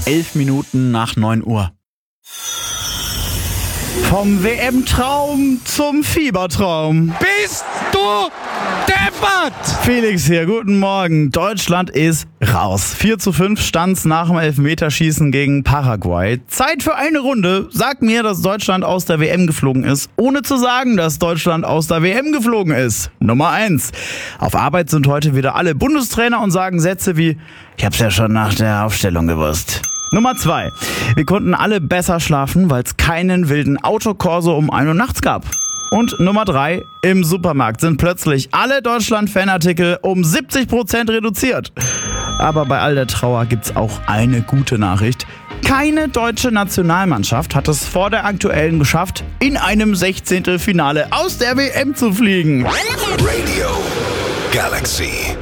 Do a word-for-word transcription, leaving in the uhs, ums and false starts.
elf Minuten nach neun Uhr. Vom W M-Traum zum Fiebertraum. Bist du deppert? Felix hier, guten Morgen. Deutschland ist raus. vier zu fünf stand's nach dem Elfmeterschießen gegen Paraguay. Zeit für eine Runde. Sag mir, dass Deutschland aus der W M geflogen ist, ohne zu sagen, dass Deutschland aus der W M geflogen ist. Nummer eins. Auf Arbeit sind heute wieder alle Bundestrainer und sagen Sätze wie: Ich hab's ja schon nach der Aufstellung gewusst. Nummer zwei. Wir konnten alle besser schlafen, weil es keinen wilden Autokorso um ein Uhr nachts gab. Und Nummer drei. Im Supermarkt sind plötzlich alle Deutschland-Fanartikel um siebzig Prozent reduziert. Aber bei all der Trauer gibt's auch eine gute Nachricht. Keine deutsche Nationalmannschaft hat es vor der aktuellen geschafft, in einem Sechzehntelfinale aus der W M zu fliegen. Radio Galaxy.